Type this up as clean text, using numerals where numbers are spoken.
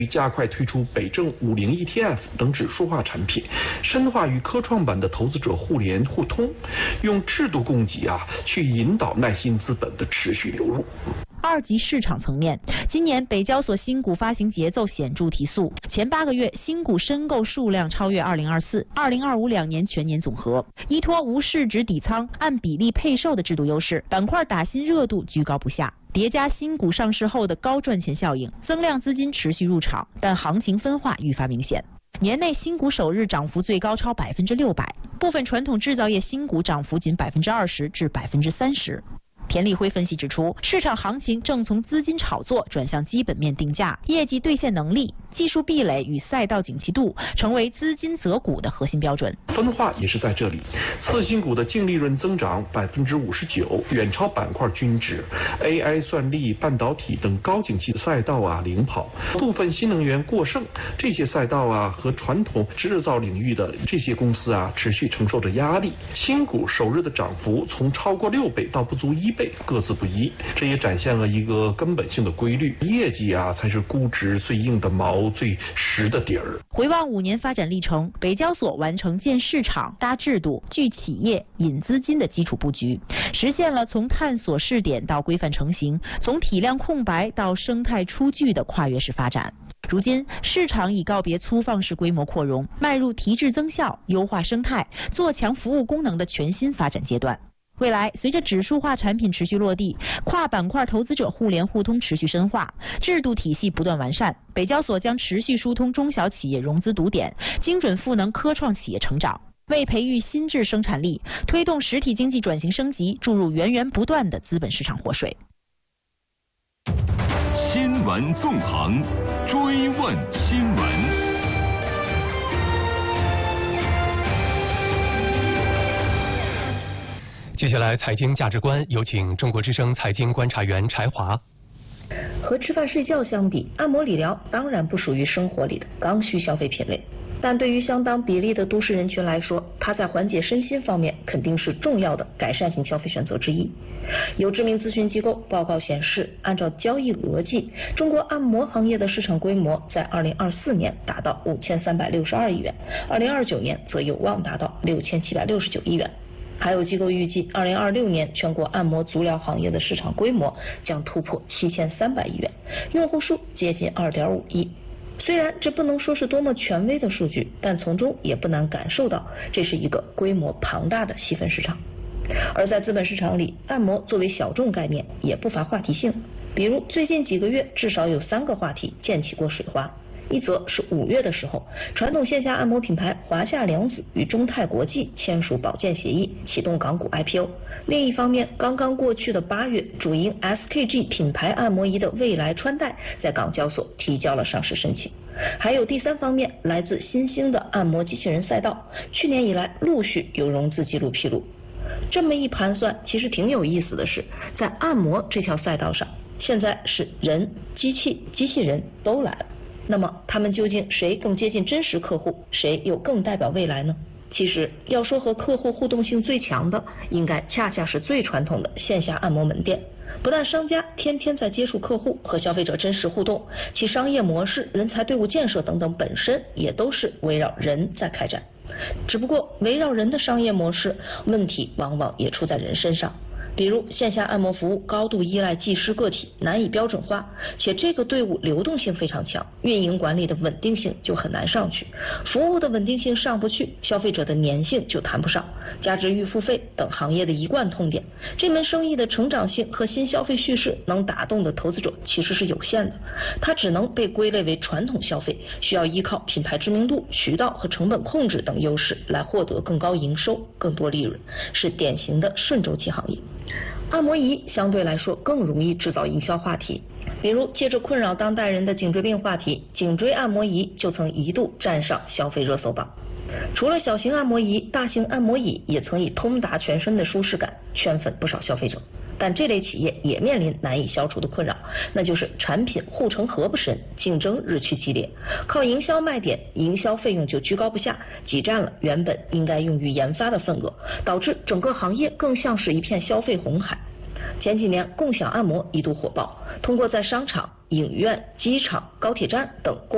加快推出北证50 ETF 等指数化产品，深化与科创板的投资者互联互通，用制度供给去引导耐心资本的持续流入。 二级市场层面，今年北交所新股发行节奏显著提速，前8个月新股申购数量超越2024、2025两年全年总和。依托无市值底仓、按比例配售的制度优势，板块打新热度居高不下。叠加新股上市后的高赚钱效应，增量资金持续入场，但行情分化愈发明显。年内新股首日涨幅最高超600%，部分传统制造业新股涨幅仅20%至30%。田立辉分析指出，市场行情正从资金炒作转向基本面定价，业绩兑现能力、技术壁垒与赛道景气度成为资金择股的核心标准。 分化也是在这里，次新股的净利润增长59%，远超板块均值。AI、算力、半导体等高景气赛道领跑，部分新能源过剩，这些赛道和传统制造领域的这些公司持续承受着压力。新股首日的涨幅从超过6倍到不足1倍，各自不一，这也展现了一个根本性的规律：业绩才是估值最硬的毛、最实的底儿。 回望5年发展历程，北交所完成建市场、搭制度、聚企业、引资金的基础布局，实现了从探索试点到规范成型，从体量空白到生态出具的跨越式发展。如今，市场已告别粗放式规模扩容，迈入提质增效、优化生态、做强服务功能的全新发展阶段。未来，随着指数化产品持续落地，跨板块投资者互联互通持续深化，制度体系不断完善，北交所将持续疏通中小企业融资堵点，精准赋能科创企业成长，为培育新质生产力、推动实体经济转型升级注入源源不断的资本市场活水。 新闻纵横，追问新闻。 接下来财经价值观，有请中国之声财经观察员柴华。 和吃饭睡觉相比，按摩理疗当然不属于生活里的刚需消费品类，但对于相当比例的都市人群来说，它在缓解身心方面肯定是重要的改善型消费选择之一。有知名咨询机构报告显示，按照交易额计，中国按摩行业的市场规模在2024年达到5362亿元，2029年则有望达到6769亿元。还有机构预计，2026年全国按摩足疗行业的市场规模将突破7300亿元，用户数接近2.5亿。虽然这不能说是多么权威的数据，但从中也不难感受到，这是一个规模庞大的细分市场。而在资本市场里，按摩作为小众概念也不乏话题性，比如最近几个月至少有3个话题溅起过水花。一则是5月的时候，传统线下按摩品牌华夏良子与中泰国际签署保荐协议，启动港股 IPO。另一方面，刚刚过去的8月，主营 SKG 品牌按摩仪的未来穿戴在港交所提交了上市申请。还有第3方面，来自新兴的按摩机器人赛道，去年以来陆续有融资记录披露。这么一盘算，其实挺有意思的是，在按摩这条赛道上，现在是人、机器、机器人都来了。那么他们究竟谁更接近真实客户，谁又更代表未来呢？其实要说和客户互动性最强的，应该恰恰是最传统的线下按摩门店。不但商家天天在接触客户，和消费者真实互动，其商业模式、人才队伍建设等等本身也都是围绕人在开展。只不过围绕人的商业模式，问题往往也出在人身上。比如线下按摩服务高度依赖技师个体，难以标准化，且这个队伍流动性非常强，运营管理的稳定性就很难上去，服务的稳定性上不去，消费者的粘性就谈不上，加之预付费等行业的一贯痛点，这门生意的成长性和新消费叙事能打动的投资者其实是有限的，它只能被归类为传统消费，需要依靠品牌知名度、渠道和成本控制等优势来获得更高营收、更多利润，是典型的顺周期行业。按摩仪相对来说更容易制造营销话题，比如借着困扰当代人的颈椎病话题，颈椎按摩仪就曾一度站上消费热搜榜。除了小型按摩仪，大型按摩椅也曾以通达全身的舒适感圈粉不少消费者。但这类企业也面临难以消除的困扰，那就是产品护城河不深，竞争日趋激烈，靠营销卖点，营销费用就居高不下，挤占了原本应该用于研发的份额，导致整个行业更像是一片消费红海。前几年共享按摩一度火爆，通过在商场、影院、机场、高铁站等